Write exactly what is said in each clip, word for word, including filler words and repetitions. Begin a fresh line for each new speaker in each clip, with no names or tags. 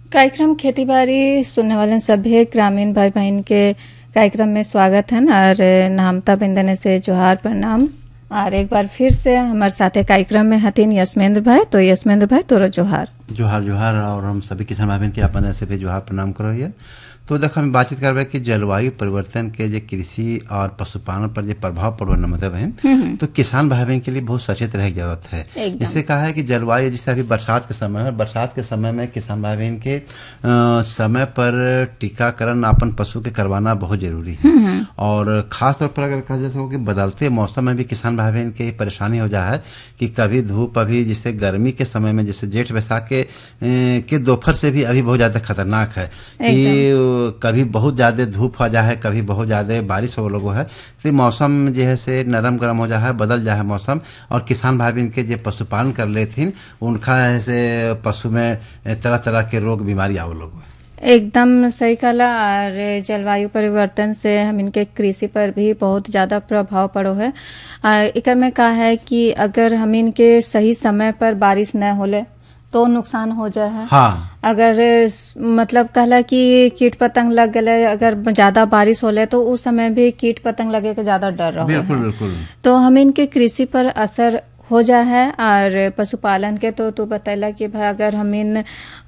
कार्यक्रम खेती बाड़ी सुनने वाले सभी ग्रामीण भाई बहन के कार्यक्रम में स्वागत है और नामता बिंदने से जोहार प्रणाम। और एक बार फिर से हमारे साथ कार्यक्रम में हतीन यशमेंद्र भाई। तो यशमेंद्र भाई तोरो जोहार
जोहार जोहार और हम सभी किसान भाई बहन के अपन से भी जोहार प्रणाम करो हिए। तो देखो हम बातचीत करबे कि जलवायु परिवर्तन के जो कृषि और पशुपालन पर जो प्रभाव पड़ो न मतलब है तो किसान भाई बहन के लिए बहुत सचेत रह जरूरत है। जिससे कहा है कि जलवायु जैसे अभी बरसात के समय है, बरसात के समय में किसान भाई बहन के आ, समय पर टीकाकरण अपन पशु के करवाना बहुत जरूरी है। और खास तौर पर अगर कहा जाए तो कि बदलते मौसम में भी किसान भाई बहन के परेशानी हो जाए कि कभी धूप, अभी जैसे गर्मी के समय में जैसे जेठ बैसाख के के दोपहर से भी अभी बहुत ज्यादा खतरनाक है कि कभी बहुत ज्यादा धूप हो जाए, कभी बहुत ज्यादा बारिश हो लोगो है, तो मौसम जो है से नरम गरम हो जाए, बदल जाए मौसम। और किसान भाई बहन के जो पशुपालन कर लेथिन उनका ऐसे पशु में तरह तरह के रोग बीमारी आओ लोग।
एकदम सही कहा। और जलवायु परिवर्तन से हम इनके कृषि पर भी बहुत ज्यादा प्रभाव पड़ो है। एक में कहा है कि अगर हम इनके सही समय पर बारिश न होले तो नुकसान हो जाए है।
हाँ।
अगर मतलब कहला कि कीट पतंग लग गए, अगर ज्यादा बारिश होले तो उस समय भी कीट पतंग लगे के ज्यादा डर रहा है।
बिल्कुल बिल्कुल।
तो हम इनके कृषि पर असर हो जाए है। और पशुपालन के तो तू बतैला कि भाई अगर हम इन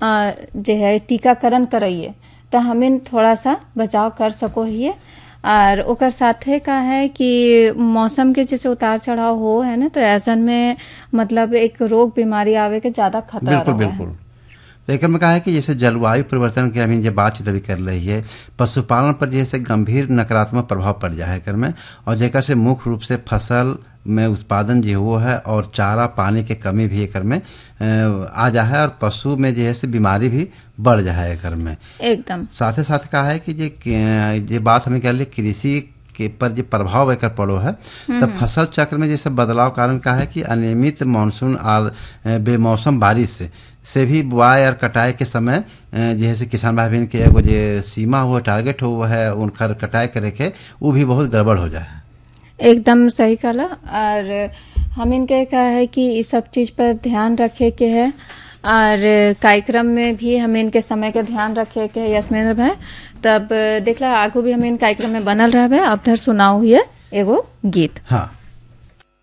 जो है टीकाकरण कराइए तो हम इन थोड़ा सा बचाव कर सको हिए। और ओकर साथे का है कि मौसम के जैसे उतार चढ़ाव हो है ना, तो ऐसा में मतलब एक रोग बीमारी आवे के ज्यादा खतरा
बिल्कुल बिल्कुल। लेकिन में कहा है कि जैसे जलवायु परिवर्तन की अभी जो बातचीत अभी कर रही है, पशुपालन पर जैसे गंभीर नकारात्मक प्रभाव पड़ जाए कर में, और जेकर से मुख्य रूप से फसल में उत्पादन जो वो है और चारा पानी के कमी भी एकर में आ जाए और पशु में जो है बीमारी भी बढ़ जाए एकर में
एकदम।
साथ साथ कहा है कि ये बात हमें कह ली कृषि के पर जो प्रभाव एकर पड़ो है, तब फसल चक्र में जैसे बदलाव कारण कहा है कि अनियमित मानसून और बेमौसम बारिश से से भी बुआई और कटाई के समय जैसे किसान भाई बहन के एगो जो सीमा हुआ टारगेट हुआ है उनका कटाई करे के वो भी बहुत गड़बड़ हो जाए।
एकदम सही कहा। और हम इनके कहा है कि इस सब चीज पर ध्यान रखे के है। और कार्यक्रम में भी हम इनके समय के ध्यान रखे के है यशमेंद्र भाई। तब देख ला आगू भी हम इन कार्यक्रम में बनल रहे। अब धर सुनाओ हुए एगो गीत।
हाँ।